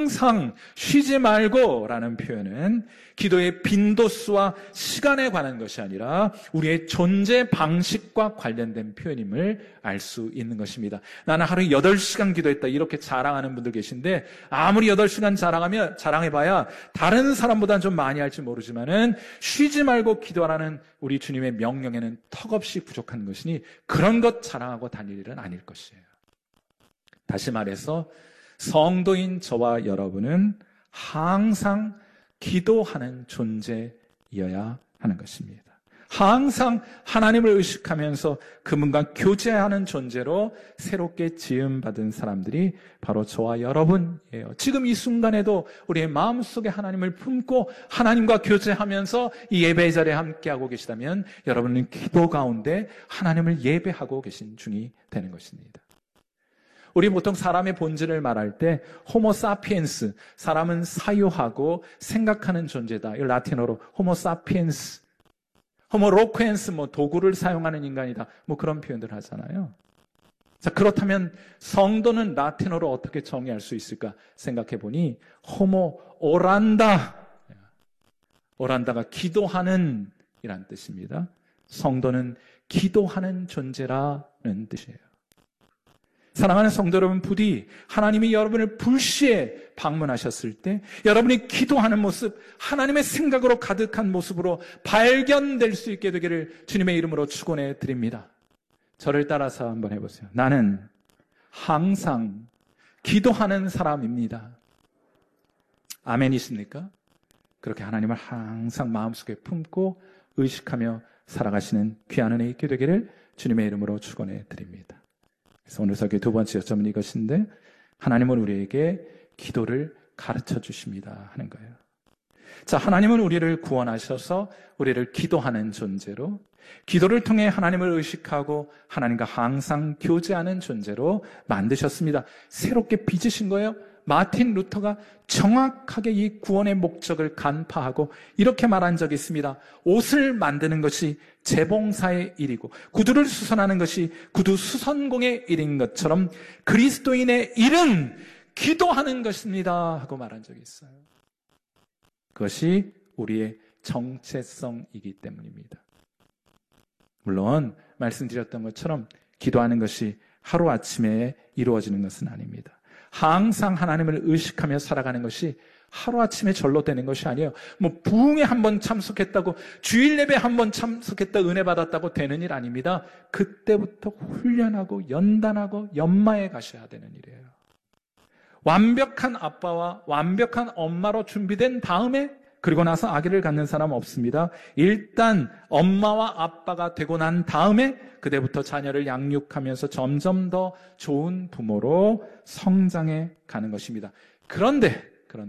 항상 쉬지 말고 라는 표현은 기도의 빈도수와 시간에 관한 것이 아니라 우리의 존재 방식과 관련된 표현임을 알 수 있는 것입니다. 나는 하루에 8시간 기도했다 이렇게 자랑하는 분들 계신데 아무리 8시간 자랑해봐야 다른 사람보다는 좀 많이 할지 모르지만은 쉬지 말고 기도하라는 우리 주님의 명령에는 턱없이 부족한 것이니 그런 것 자랑하고 다닐 일은 아닐 것이에요. 다시 말해서 성도인 저와 여러분은 항상 기도하는 존재이어야 하는 것입니다. 항상 하나님을 의식하면서 그분과 교제하는 존재로 새롭게 지음받은 사람들이 바로 저와 여러분이에요. 지금 이 순간에도 우리의 마음속에 하나님을 품고 하나님과 교제하면서 이 예배 자리에 함께하고 계시다면 여러분은 기도 가운데 하나님을 예배하고 계신 중이 되는 것입니다. 우리 보통 사람의 본질을 말할 때 호모 사피엔스, 사람은 사유하고 생각하는 존재다. 이 라틴어로 호모 사피엔스, 호모 로쿠엔스, 도구를 사용하는 인간이다. 그런 표현들 하잖아요. 자, 그렇다면 성도는 라틴어로 어떻게 정의할 수 있을까 생각해 보니 호모 오란다. 오란다가 기도하는 이란 뜻입니다. 성도는 기도하는 존재라는 뜻이에요. 사랑하는 성도 여러분, 부디 하나님이 여러분을 불시에 방문하셨을 때 여러분이 기도하는 모습, 하나님의 생각으로 가득한 모습으로 발견될 수 있게 되기를 주님의 이름으로 축원해 드립니다. 저를 따라서 한번 해보세요. 나는 항상 기도하는 사람입니다. 아멘이십니까? 그렇게 하나님을 항상 마음속에 품고 의식하며 살아가시는 귀한 은혜 있게 되기를 주님의 이름으로 축원해 드립니다. 그래서 오늘 설교의 두 번째 요점은 이것인데 하나님은 우리에게 기도를 가르쳐 주십니다 하는 거예요. 자, 하나님은 우리를 구원하셔서 우리를 기도하는 존재로, 기도를 통해 하나님을 의식하고 하나님과 항상 교제하는 존재로 만드셨습니다. 새롭게 빚으신 거예요. 마틴 루터가 정확하게 이 구원의 목적을 간파하고 이렇게 말한 적이 있습니다. 옷을 만드는 것이 재봉사의 일이고 구두를 수선하는 것이 구두 수선공의 일인 것처럼 그리스도인의 일은 기도하는 것입니다 하고 말한 적이 있어요. 그것이 우리의 정체성이기 때문입니다. 물론 말씀드렸던 것처럼 기도하는 것이 하루아침에 이루어지는 것은 아닙니다. 항상 하나님을 의식하며 살아가는 것이 하루아침에 절로 되는 것이 아니에요. 부흥에 한번 참석했다고, 주일 예배 한번 참석했다 은혜 받았다고 되는 일 아닙니다. 그때부터 훈련하고 연단하고 연마해 가셔야 되는 일이에요. 완벽한 아빠와 완벽한 엄마로 준비된 다음에 그리고 나서 아기를 갖는 사람 없습니다. 일단 엄마와 아빠가 되고 난 다음에 그때부터 자녀를 양육하면서 점점 더 좋은 부모로 성장해 가는 것입니다. 그런데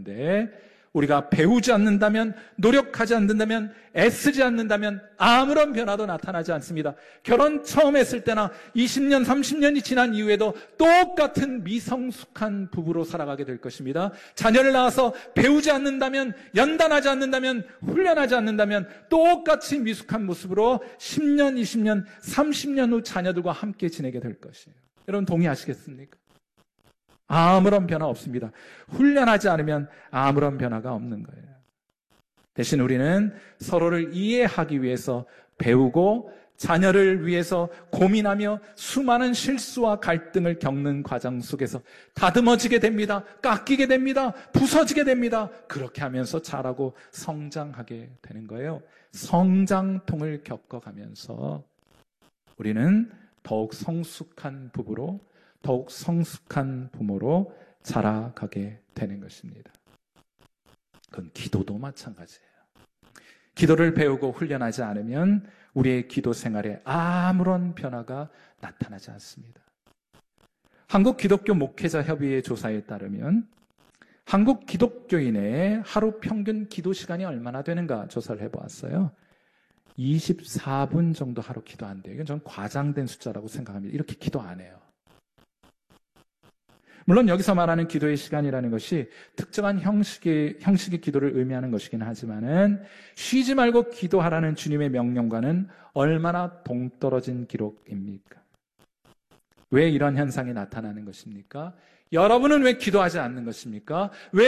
우리가 배우지 않는다면, 노력하지 않는다면, 애쓰지 않는다면 아무런 변화도 나타나지 않습니다. 결혼 처음 했을 때나 20년, 30년이 지난 이후에도 똑같은 미성숙한 부부로 살아가게 될 것입니다. 자녀를 낳아서 배우지 않는다면, 연단하지 않는다면, 훈련하지 않는다면 똑같이 미숙한 모습으로 10년, 20년, 30년 후 자녀들과 함께 지내게 될 것이에요. 여러분 동의하시겠습니까? 아무런 변화 없습니다. 훈련하지 않으면 아무런 변화가 없는 거예요. 대신 우리는 서로를 이해하기 위해서 배우고 자녀를 위해서 고민하며 수많은 실수와 갈등을 겪는 과정 속에서 다듬어지게 됩니다. 깎이게 됩니다. 부서지게 됩니다. 그렇게 하면서 자라고 성장하게 되는 거예요. 성장통을 겪어가면서 우리는 더욱 성숙한 부부로, 더욱 성숙한 부모로 자라가게 되는 것입니다. 그건 기도도 마찬가지예요. 기도를 배우고 훈련하지 않으면 우리의 기도 생활에 아무런 변화가 나타나지 않습니다. 한국 기독교 목회자 협의회 조사에 따르면 한국 기독교인의 하루 평균 기도 시간이 얼마나 되는가 조사를 해보았어요. 24분 정도 하루 기도한대요. 이건 저는 과장된 숫자라고 생각합니다. 이렇게 기도 안 해요. 물론 여기서 말하는 기도의 시간이라는 것이 특정한 형식의 기도를 의미하는 것이긴 하지만은 쉬지 말고 기도하라는 주님의 명령과는 얼마나 동떨어진 기록입니까? 왜 이런 현상이 나타나는 것입니까? 여러분은 왜 기도하지 않는 것입니까? 왜